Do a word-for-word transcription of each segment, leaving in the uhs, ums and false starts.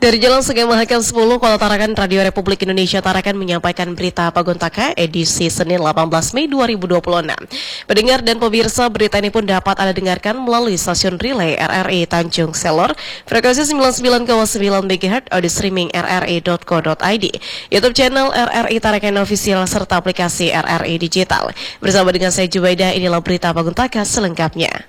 Dari Jalan Sungai Mahakam sepuluh, Kota Tarakan, Radio Republik Indonesia Tarakan menyampaikan berita Pagontaka edisi Senin delapan belas Mei dua ribu dua puluh enam. Pendengar dan pemirsa, berita ini pun dapat Anda dengarkan melalui stasiun relay R R I Tanjung Selor, frekuensi sembilan puluh sembilan koma sembilan megahertz, audio streaming r r i dot co dot i d, YouTube channel R R I Tarakan Official, serta aplikasi R R I Digital. Bersama dengan saya Jubaida, inilah berita Pagontaka selengkapnya.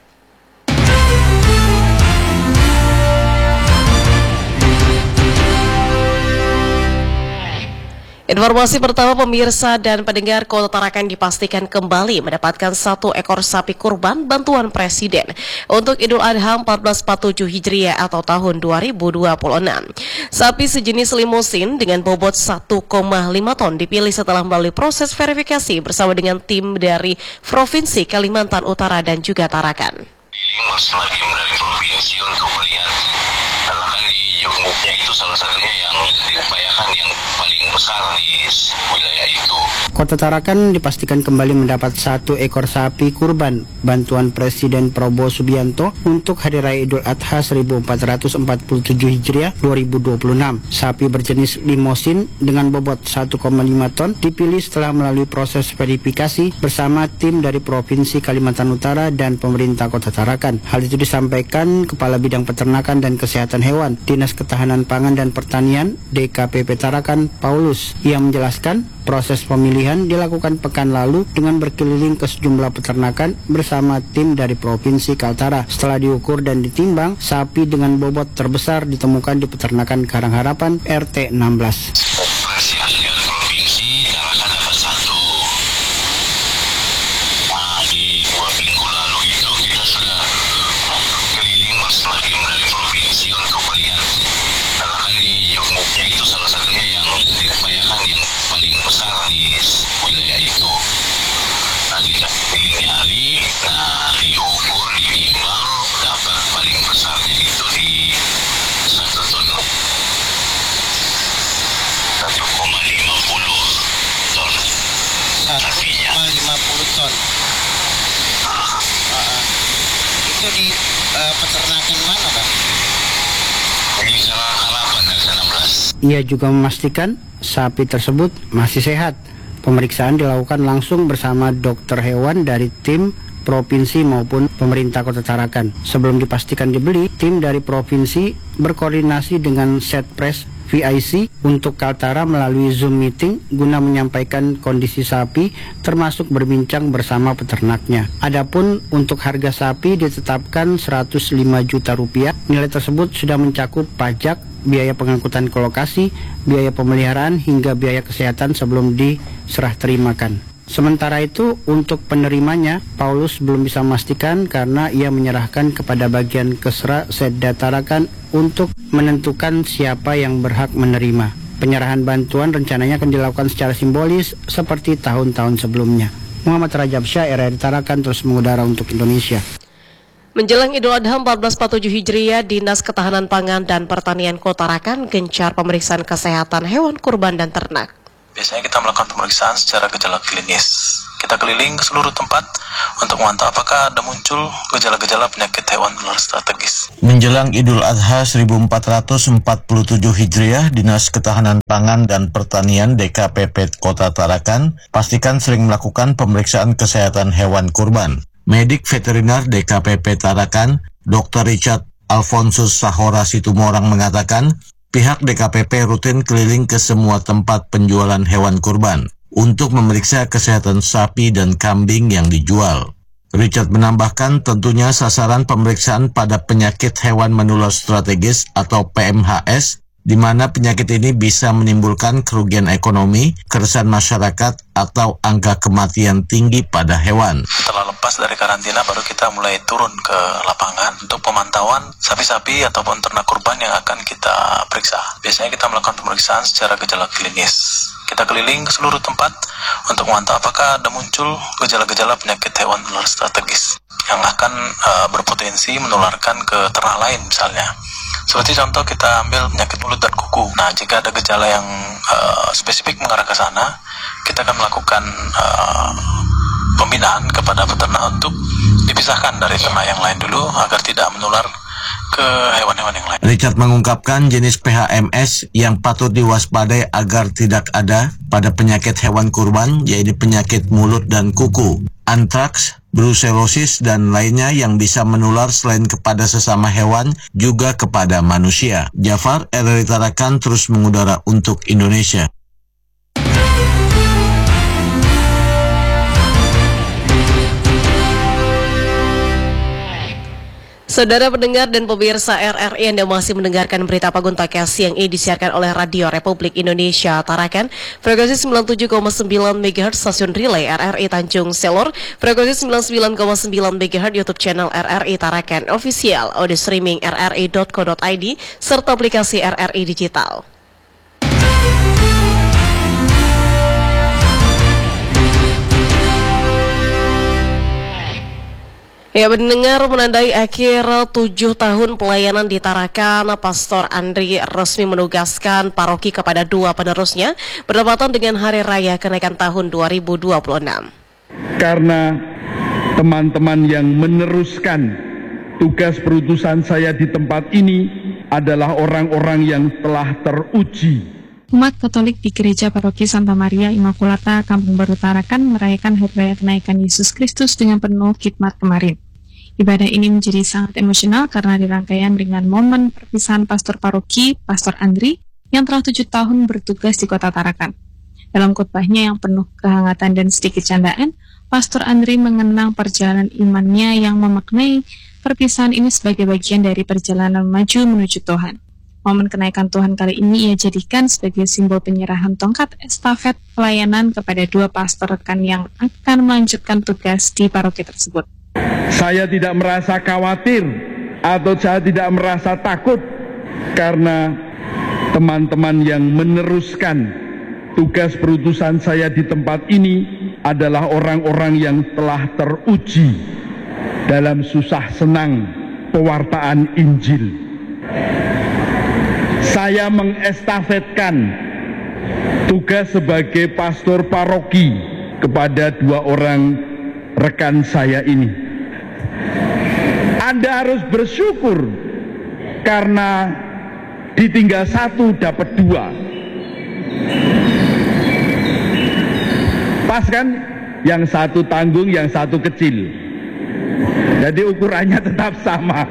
Informasi pertama, pemirsa dan pendengar, Kota Tarakan dipastikan kembali mendapatkan satu ekor sapi kurban bantuan Presiden untuk Idul Adha seribu empat ratus empat puluh tujuh Hijriah atau tahun dua ribu dua puluh enam. Sapi sejenis limusin dengan bobot satu koma lima ton dipilih setelah melalui proses verifikasi bersama dengan tim dari Provinsi Kalimantan Utara dan juga Tarakan. Dari provinsi untuk melihat karena di Yogyakarta itu salah satunya yang diupayakan yang paling besar di wilayah itu. Kota Tarakan dipastikan kembali mendapat satu ekor sapi kurban bantuan Presiden Prabowo Subianto untuk Hari Raya Idul Adha seribu empat ratus empat puluh tujuh Hijriah dua ribu dua puluh enam. Sapi berjenis limosin dengan bobot satu koma lima ton dipilih setelah melalui proses verifikasi bersama tim dari Provinsi Kalimantan Utara dan pemerintah Kota Tarakan. Hal itu disampaikan Kepala Bidang Peternakan dan Kesehatan Hewan Dinas Ketahanan Pangan dan Pertanian D K P P Tarakan, Paulus. Ia menjelaskan proses pemilihan dilakukan pekan lalu dengan berkeliling ke sejumlah peternakan bersama tim dari Provinsi Kaltara. Setelah diukur dan ditimbang, sapi dengan bobot terbesar ditemukan di peternakan Karangharapan R T enam belas. lima puluh ton. Uh, uh, itu di uh, peternakan mana, Pak? Di Karangharapan R T enam belas. Ia juga memastikan sapi tersebut masih sehat. Pemeriksaan dilakukan langsung bersama dokter hewan dari tim provinsi maupun pemerintah Kota Tarakan. Sebelum dipastikan dibeli, tim dari provinsi berkoordinasi dengan Setpres V I C untuk Kaltara melalui Zoom meeting guna menyampaikan kondisi sapi termasuk berbincang bersama peternaknya. Adapun untuk harga sapi ditetapkan seratus lima juta rupiah. Nilai tersebut sudah mencakup pajak, biaya pengangkutan ke lokasi, biaya pemeliharaan hingga biaya kesehatan sebelum diserah terimakan. Sementara itu, untuk penerimanya, Paulus belum bisa memastikan karena ia menyerahkan kepada bagian Kesra Setda Tarakan untuk menentukan siapa yang berhak menerima. Penyerahan bantuan rencananya akan dilakukan secara simbolis seperti tahun-tahun sebelumnya. Muhammad Rajab Syah, R R I Tarakan, terus mengudara untuk Indonesia. Menjelang Idul Adha seribu empat ratus empat puluh tujuh Hijriah, Dinas Ketahanan Pangan dan Pertanian Kota Tarakan gencar pemeriksaan kesehatan hewan kurban dan ternak. Biasanya kita melakukan pemeriksaan secara gejala klinis. Kita keliling ke seluruh tempat untuk memantau apakah ada muncul gejala-gejala penyakit hewan menular strategis. Menjelang Idul Adha seribu empat ratus empat puluh tujuh Hijriah, Dinas Ketahanan Pangan dan Pertanian D K P P Kota Tarakan pastikan sering melakukan pemeriksaan kesehatan hewan kurban. Medik Veteriner D K P P Tarakan, Dokter Richard Alfonsus Sahora Situmorang mengatakan, pihak D K P P rutin keliling ke semua tempat penjualan hewan kurban untuk memeriksa kesehatan sapi dan kambing yang dijual. Richard menambahkan tentunya sasaran pemeriksaan pada penyakit hewan menular strategis atau P M H S, di mana penyakit ini bisa menimbulkan kerugian ekonomi, keresahan masyarakat, atau angka kematian tinggi pada hewan. Setelah lepas dari karantina, baru kita mulai turun ke lapangan untuk pemantauan sapi-sapi ataupun ternak kurban yang akan kita periksa. Biasanya kita melakukan pemeriksaan secara gejala klinis. Kita keliling ke seluruh tempat untuk memantau apakah ada muncul gejala-gejala penyakit hewan menular strategis yang akan uh, berpotensi menularkan ke ternak lain misalnya. Seperti contoh kita ambil penyakit mulut dan kuku. Nah, jika ada gejala yang uh, spesifik mengarah ke sana, kita akan melakukan uh, pembinaan kepada peternak untuk dipisahkan dari ternak yang lain dulu agar tidak menular ke hewan-hewan yang lain. Richard mengungkapkan jenis P H M S yang patut diwaspadai agar tidak ada pada penyakit hewan kurban, yaitu penyakit mulut dan kuku, antraks, brucellosis, dan lainnya yang bisa menular selain kepada sesama hewan, juga kepada manusia. Jafar, R R I Tarakan terus mengudara untuk Indonesia. Saudara pendengar dan pemirsa R R I, Anda masih mendengarkan berita Paguntaka siang ini disiarkan oleh Radio Republik Indonesia Tarakan, frekuensi sembilan puluh tujuh koma sembilan megahertz stasiun relay R R I Tanjung Selor, frekuensi sembilan puluh sembilan koma sembilan megahertz YouTube channel R R I Tarakan Official, audio streaming r r i dot co dot i d, serta aplikasi R R I Digital. Ya, mendengar menandai akhir tujuh tahun pelayanan di Tarakan, Pastor Andri resmi menugaskan paroki kepada dua penerusnya berdepatan dengan Hari Raya Kenaikan Tahun dua ribu dua puluh enam. Karena teman-teman yang meneruskan tugas perutusan saya di tempat ini adalah orang-orang yang telah teruji. Umat Katolik di Gereja Paroki Santa Maria Immaculata, Kampung Baru Tarakan merayakan Hari Raya Kenaikan Yesus Kristus dengan penuh khidmat kemarin. Ibadah ini menjadi sangat emosional karena dirangkaian dengan momen perpisahan Pastor Paroki, Pastor Andri, yang telah tujuh tahun bertugas di Kota Tarakan. Dalam khotbahnya yang penuh kehangatan dan sedikit candaan, Pastor Andri mengenang perjalanan imannya yang memaknai perpisahan ini sebagai bagian dari perjalanan maju menuju Tuhan. Momen kenaikan Tuhan kali ini ia jadikan sebagai simbol penyerahan tongkat estafet pelayanan kepada dua pastor rekan yang akan melanjutkan tugas di paroki tersebut. Saya tidak merasa khawatir atau saya tidak merasa takut karena teman-teman yang meneruskan tugas perutusan saya di tempat ini adalah orang-orang yang telah teruji dalam susah senang pewartaan Injil. Saya mengestafetkan tugas sebagai pastor paroki kepada dua orang rekan saya ini. Anda harus bersyukur karena ditinggal satu dapat dua. Pas kan? Yang satu tanggung, yang satu kecil. Jadi ukurannya tetap sama.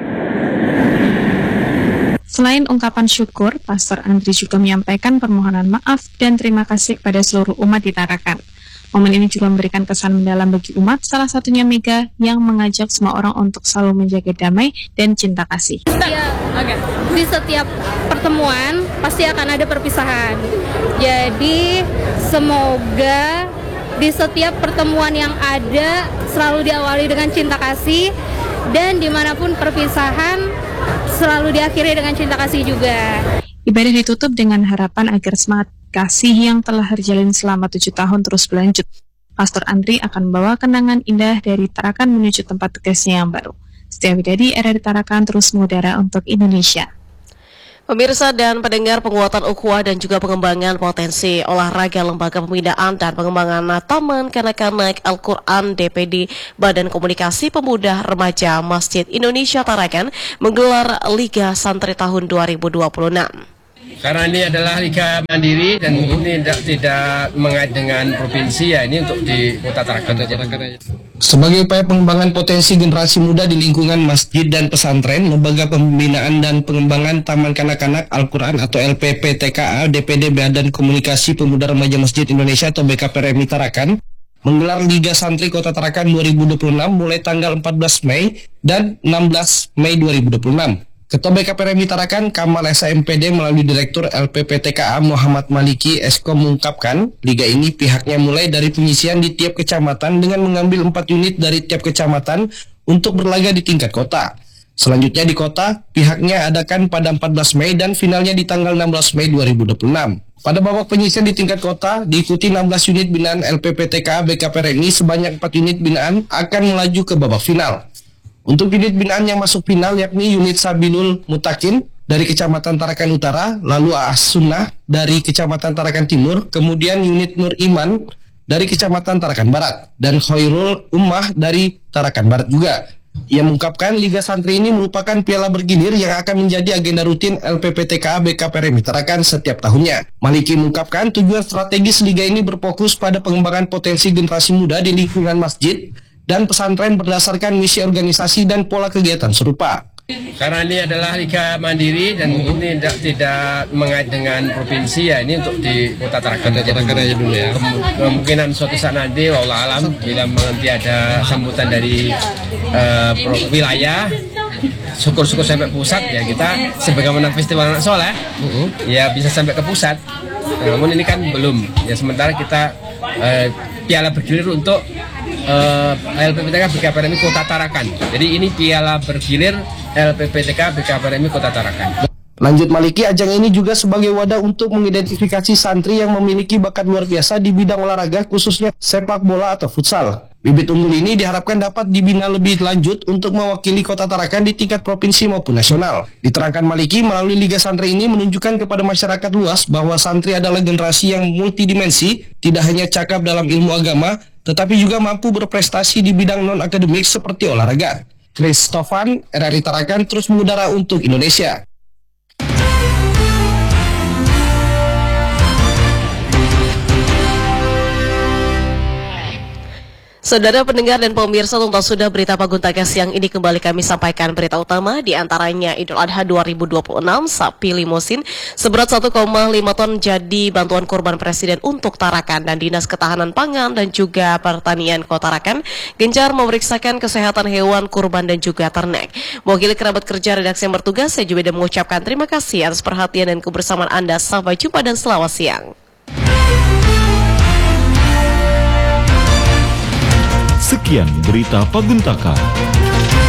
Selain ungkapan syukur, Pastor Andri juga menyampaikan permohonan maaf dan terima kasih kepada seluruh umat di Tarakan. Momen ini juga memberikan kesan mendalam bagi umat, salah satunya Mega yang mengajak semua orang untuk selalu menjaga damai dan cinta kasih. Ya, okay. Di setiap pertemuan pasti akan ada perpisahan. Jadi semoga di setiap pertemuan yang ada selalu diawali dengan cinta kasih, dan dimanapun perpisahan selalu diakhiri dengan cinta kasih juga. Ibadah ditutup dengan harapan agar semangat kasih yang telah terjalin selama tujuh tahun terus berlanjut. Pastor Andri akan membawa kenangan indah dari Tarakan menuju tempat tugasnya yang baru. Setia Widadi, R R I Tarakan terus mengudara untuk Indonesia. Pemirsa dan pendengar, penguatan ukhuwah dan juga pengembangan potensi olahraga Lembaga Pembinaan dan Pengembangan Taman Kanak-Kanak Al-Quran D P D Badan Komunikasi Pemuda Remaja Masjid Indonesia Tarakan menggelar Liga Santri tahun dua ribu dua puluh enam. Karena ini adalah liga mandiri dan ini tidak, tidak mengait dengan provinsi, ya ini untuk di Kota Tarakan saja. Sebagai upaya pengembangan potensi generasi muda di lingkungan masjid dan pesantren, Lembaga Pembinaan dan Pengembangan Taman Kanak-Kanak Al-Quran atau L P P T K A D P D Badan Komunikasi Pemuda Remaja Masjid Indonesia atau B K P R M I Tarakan menggelar Liga Santri Kota Tarakan dua ribu dua puluh enam mulai tanggal empat belas Mei dan enam belas Mei dua ribu dua puluh enam. Ketua B K P R M I Tarakan Kamal S M P D melalui Direktur L P P T K A Muhammad Maliki Eskom mengungkapkan, liga ini pihaknya mulai dari penyisian di tiap kecamatan dengan mengambil empat unit dari tiap kecamatan untuk berlaga di tingkat kota. Selanjutnya di kota, pihaknya adakan pada empat belas Mei dan finalnya di tanggal enam belas Mei dua ribu dua puluh enam. Pada babak penyisian di tingkat kota, diikuti enam belas unit binaan L P P T K A B K P R M I, sebanyak empat unit binaan akan melaju ke babak final. Untuk unit binaan yang masuk final yakni unit Sabilul Mutakin dari Kecamatan Tarakan Utara, lalu As Sunnah dari Kecamatan Tarakan Timur, kemudian unit Nur Iman dari Kecamatan Tarakan Barat, dan Khairul Ummah dari Tarakan Barat juga. Ia mengungkapkan Liga Santri ini merupakan piala bergilir yang akan menjadi agenda rutin L P P T K A B K P R M I Tarakan setiap tahunnya. Maliki mengungkapkan tujuan strategis Liga ini berfokus pada pengembangan potensi generasi muda di lingkungan masjid dan pesantren berdasarkan misi organisasi dan pola kegiatan serupa. Karena ini adalah Liga Mandiri dan ini tidak, tidak mengait dengan provinsi, ya ini untuk di Kota Tarakan aja dulu ya. Kemungkinan suatu saat nanti wallah alam bila nanti ada sambutan dari uh, wilayah, syukur-syukur sampai pusat ya kita sebagaimana festival anak soleh uh-huh. ya bisa sampai ke pusat. Namun ini kan belum. Ya sementara kita uh, piala bergilir untuk uh, L P P T K A B K P R M I Kota Tarakan. Jadi ini piala bergilir L P P T K A B K P R M I Kota Tarakan. Lanjut Maliki, ajang ini juga sebagai wadah untuk mengidentifikasi santri yang memiliki bakat luar biasa di bidang olahraga, khususnya sepak bola atau futsal. Bibit unggul ini diharapkan dapat dibina lebih lanjut untuk mewakili Kota Tarakan di tingkat provinsi maupun nasional. Diterangkan Maliki, melalui Liga Santri ini menunjukkan kepada masyarakat luas bahwa santri adalah generasi yang multidimensi, tidak hanya cakap dalam ilmu agama, tetapi juga mampu berprestasi di bidang non-akademik seperti olahraga. Chris Stofan, R R I Tarakan terus mengudara untuk Indonesia. Saudara pendengar dan pemirsa, tuntas sudah berita Paguntaga siang ini kembali kami sampaikan berita utama, di antaranya Idul Adha dua ribu dua puluh enam, sapi limusin seberat satu koma lima ton jadi bantuan kurban Presiden untuk Tarakan, dan Dinas Ketahanan Pangan dan juga Pertanian Kota Tarakan gencar memeriksakan kesehatan hewan kurban dan juga ternak. Mewakili kerabat kerja redaksi yang bertugas, saya juga mengucapkan terima kasih atas perhatian dan kebersamaan Anda. Sampai jumpa dan selamat siang. Sekian berita Paguntaka.